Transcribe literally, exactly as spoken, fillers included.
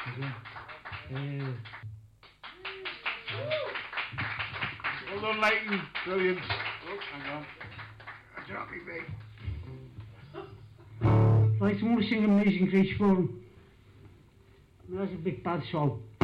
Uh, Well done, Leighton. Brilliant. Oh, hang on. I dropped me big. right, I'm going to sing Amazing Grace for him. That's a big bad song.